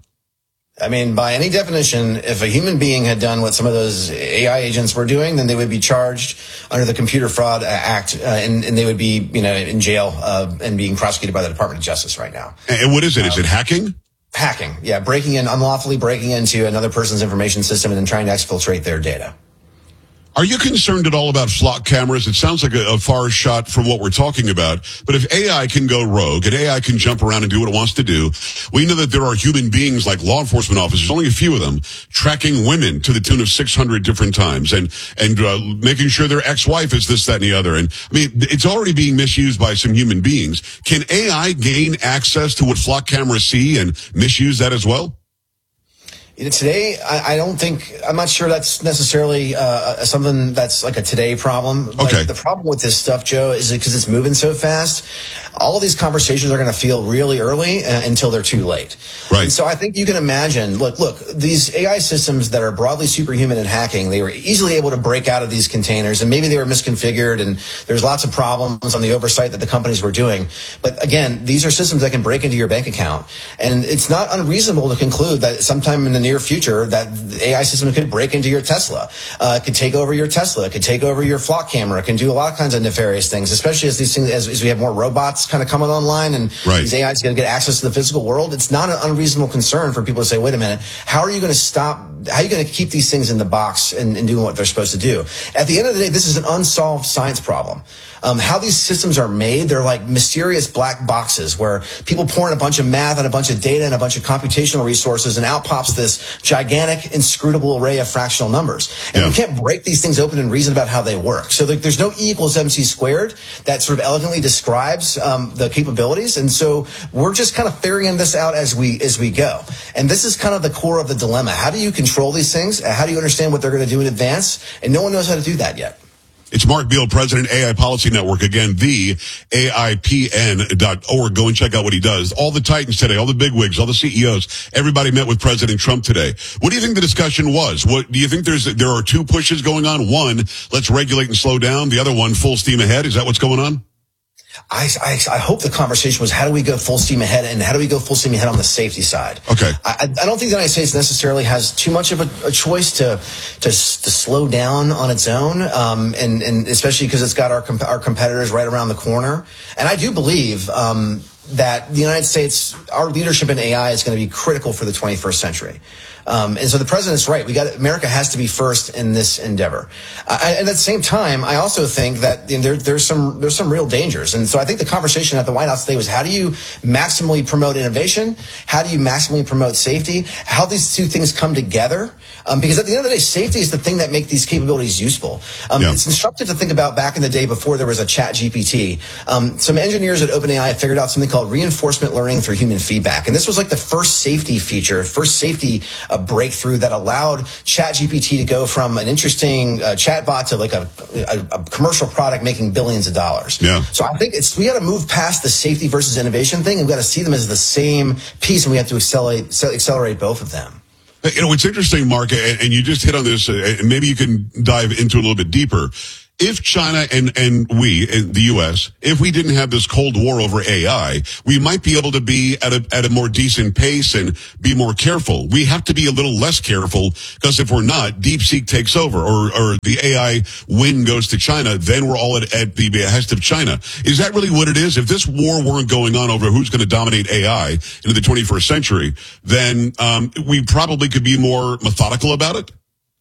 I mean, by any definition, if a human being had done what some of those A I agents were doing, then they would be charged under the Computer Fraud Act, uh, and, and they would be, you know, in jail uh, and being prosecuted by the Department of Justice right now.
And what is it? Um, is it hacking?
Hacking, yeah, breaking in, unlawfully breaking into another person's information system and then trying to exfiltrate their data.
Are you concerned at all about flock cameras? It sounds like a, a far shot from what we're talking about. But if A I can go rogue and A I can jump around and do what it wants to do, we know that there are human beings like law enforcement officers, only a few of them, tracking women to the tune of six hundred different times and, and uh, making sure their ex-wife is this, that, and the other. And I mean, it's already being misused by some human beings. Can A I gain access to what flock cameras see and misuse that as well?
You know, today, I, I don't think, I'm not sure that's necessarily uh, something that's like a today problem.
Okay.
Like, the problem with this stuff, Joe, is because it's moving so fast. All of these conversations are going to feel really early uh, until they're too late.
Right.
And so I think you can imagine, look, look, these A I systems that are broadly superhuman in hacking, they were easily able to break out of these containers, and maybe they were misconfigured, and there's lots of problems on the oversight that the companies were doing. But again, these are systems that can break into your bank account. And it's not unreasonable to conclude that sometime in the near future that the A I system could break into your Tesla, uh, could take over your Tesla, could take over your flock camera, can do a lot of kinds of nefarious things, especially as these things, as, as we have more robots kind of coming online and
right.
these A Is going to get access to the physical world. It's not an unreasonable concern for people to say, wait a minute, how are you going to stop, how are you going to keep these things in the box and, and doing what they're supposed to do? At the end of the day, this is an unsolved science problem. Um, how these systems are made, they're like mysterious black boxes where people pour in a bunch of math and a bunch of data and a bunch of computational resources, and out pops this gigantic, inscrutable array of fractional numbers. And
yeah.
we can't break these things open and reason about how they work. So like, there's no E equals M C squared that sort of elegantly describes um, the capabilities. And so we're just kind of figuring this out as we as we go. And this is kind of the core of the dilemma. How do you control these things? How do you understand what they're going to do in advance? And no one knows how to do that yet.
It's Mark Beal, President, A I Policy Network. Again, the A I P N dot org. Go and check out what he does. All the titans today, all the bigwigs, all the C E Os, everybody met with President Trump today. What do you think the discussion was? What do you think there's, there are two pushes going on? One, let's regulate and slow down. The other one, full steam ahead. Is that what's going on?
I, I, I hope the conversation was how do we go full steam ahead, and how do we go full steam ahead on the safety side?
Okay.
I, I don't think the United States necessarily has too much of a, a choice to, to to slow down on its own, um, and, and especially because it's got our our competitors right around the corner. And I do believe um, that the United States, our leadership in A I is going to be critical for the twenty-first century. Um, and so the president's right. We got America has to be first in this endeavor. Uh, and at the same time, I also think that you know, there, there's some there's some real dangers. And so I think the conversation at the White House today was how do you maximally promote innovation? How do you maximally promote safety? How these two things come together? Um, because at the end of the day, safety is the thing that makes these capabilities useful. Um, yeah. It's instructive to think about back in the day before there was a Chat G P T. Um, some engineers at OpenAI figured out something called reinforcement learning through human feedback. And this was like the first safety feature, first safety a breakthrough that allowed Chat G P T to go from an interesting uh, chatbot to like a, a, a commercial product making billions of dollars.
Yeah.
So I think it's we got to move past the safety versus innovation thing, and we got to see them as the same piece, and we have to accelerate accelerate both of them.
You know, it's interesting, Mark, and, and you just hit on this, uh, and maybe you can dive into it a little bit deeper. If China and, and we, in the U S, if we didn't have this Cold War over A I, we might be able to be at a, at a more decent pace and be more careful. We have to be a little less careful because if we're not, DeepSeek takes over or, or the A I win goes to China, then we're all at, at the behest of China. Is that really what it is? If this war weren't going on over who's going to dominate A I into the twenty-first century, then um, we probably could be more methodical about it?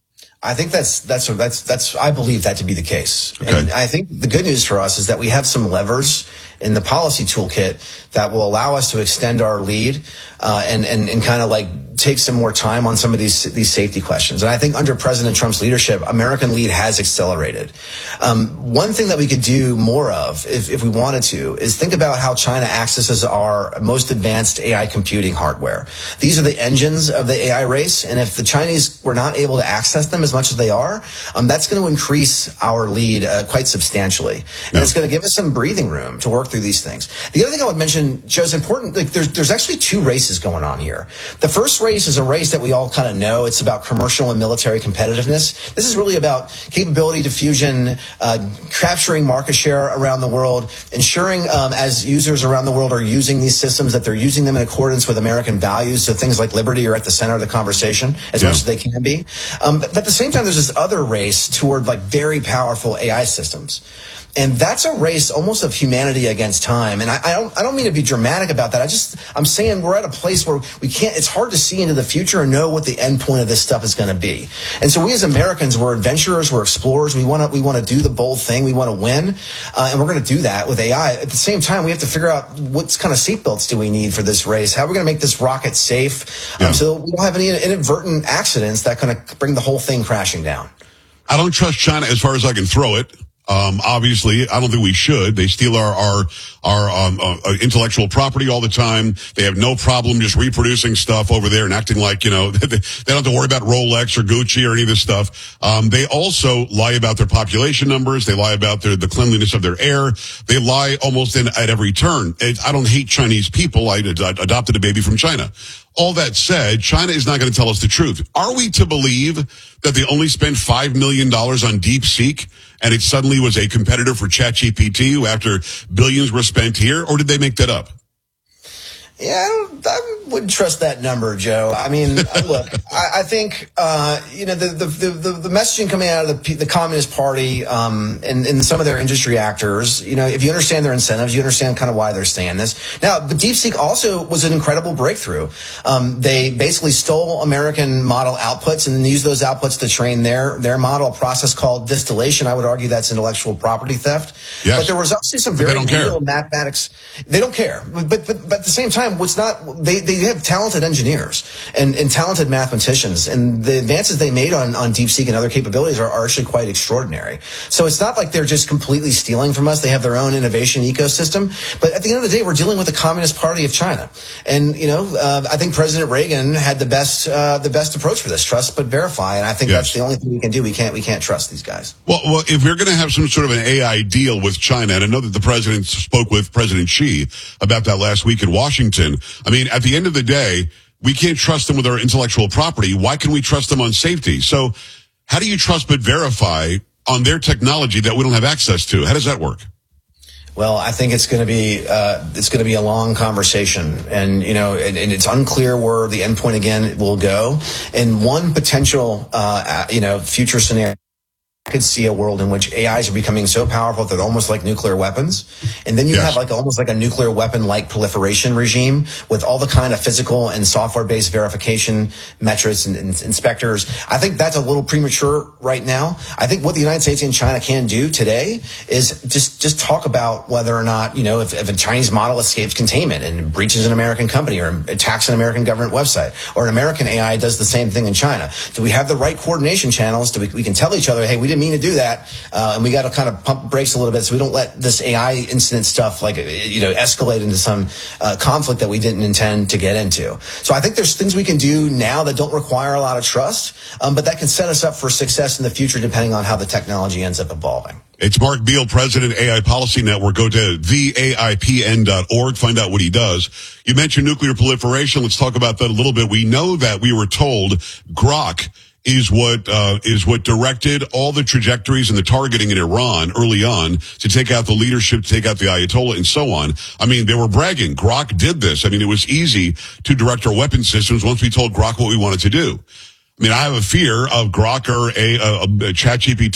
I think that's that's that's that's I believe that to be the case.
Okay.
And I think the good news for us is that we have some levers in the policy toolkit that will allow us to extend our lead uh, and and and kind of like take some more time on some of these these safety questions. And I think under President Trump's leadership, American lead has accelerated. Um, one thing that we could do more of, if, if we wanted to, is think about how China accesses our most advanced A I computing hardware. These are the engines of the A I race, and if the Chinese were not able to access them as much as they are, um, that's going to increase our lead uh, quite substantially. And yeah. It's going to give us some breathing room to work through these things. The other thing I would mention, Joe, is important. Like, there's, there's actually two races going on here. The first race is a race that we all kind of know. It's about commercial and military competitiveness. This is really about capability diffusion, uh, capturing market share around the world, ensuring um, as users around the world are using these systems that they're using them in accordance with American values. So things like liberty are at the center of the conversation as yeah. much as they can be. Um, but at the same time, there's this other race toward like very powerful A I systems. And that's a race almost of humanity against time. And I, I don't I don't mean to be dramatic about that. I just, I'm saying we're at a place where we can't, it's hard to see into the future and know what the end point of this stuff is going to be. And so we as Americans, we're adventurers, we're explorers. We want to, we want to do the bold thing. We want to win. Uh, and we're going to do that with A I. At the same time, we have to figure out what kind of seatbelts do we need for this race? How are we going to make this rocket safe um, yeah. so we don't have any inadvertent accidents that kind of bring the whole thing crashing down?
I don't trust China as far as I can throw it. Um, obviously, I don't think we should. They steal our, our, our, um, uh, intellectual property all the time. They have no problem just reproducing stuff over there and acting like, you know, they, they don't have to worry about Rolex or Gucci or any of this stuff. Um, they also lie about their population numbers. They lie about their, the cleanliness of their air. They lie almost in, at every turn. It, I don't hate Chinese people. I, I adopted a baby from China. All that said, China is not going to tell us the truth. Are we to believe that they only spent five million dollars on DeepSeek and it suddenly was a competitor for ChatGPT after billions were spent here, or did they make that up?
Yeah, I, don't, I wouldn't trust that number, Joe. I mean, look, I, I think, uh, you know, the, the, the, the messaging coming out of the, the Communist Party um, and, and some of their industry actors, you know, if you understand their incentives, you understand kind of why they're saying this. Now, but DeepSeek also was an incredible breakthrough. Um, they basically stole American model outputs and then used those outputs to train their, their model, a process called distillation. I would argue that's intellectual property theft.
Yes.
But there was also some very real mathematics. They don't care. But, but, but at the same time, what's not, they, they have talented engineers and, and talented mathematicians, and the advances they made on, on DeepSeek and other capabilities are, are actually quite extraordinary. So it's not like they're just completely stealing from us. They have their own innovation ecosystem. But at the end of the day, we're dealing with the Communist Party of China. And, you know, uh, I think President Reagan had the best, uh, the best approach for this, trust but verify. And I think yes. that's the only thing we can do. We can't, we can't trust these guys.
Well, well, if we're going to have some sort of an A I deal with China, and I know that the president spoke with President Xi about that last week in Washington. I mean, at the end of the day, we can't trust them with our intellectual property. Why can we trust them on safety? So how do you trust but verify on their technology that we don't have access to? How does that work?
Well, I think it's going to be uh, it's going to be a long conversation, and you know, and, and it's unclear where the endpoint again will go. And one potential, uh, you know, future scenario, I could see a world in which A Is are becoming so powerful that they're almost like nuclear weapons, and then you yes. have like almost like a nuclear weapon-like proliferation regime with all the kind of physical and software-based verification metrics and, and inspectors. I think that's a little premature right now. I think what the United States and China can do today is just just talk about whether or not, you know, if, if a Chinese model escapes containment and breaches an American company or attacks an American government website, or an American A I does the same thing in China. Do we have the right coordination channels? Do we, we can tell each other, hey, we didn't mean to do that, uh, and we got to kind of pump brakes a little bit so we don't let this A I incident stuff, like, you know, escalate into some uh, conflict that we didn't intend to get into. So I think there's things we can do now that don't require a lot of trust, um, but that can set us up for success in the future depending on how the technology ends up evolving.
It's Mark Beal, President, A I Policy Network. Go to the A I P N dot org, find out what he does. You mentioned nuclear proliferation. Let's talk about that a little bit. We know that we were told Grok is what uh is what directed all the trajectories and the targeting in Iran early on to take out the leadership, to take out the Ayatollah, and so on. I mean, they were bragging. Grok did this. I mean, it was easy to direct our weapon systems once we told Grok what we wanted to do. I mean, I have a fear of Grok or a, a, a ChatGPT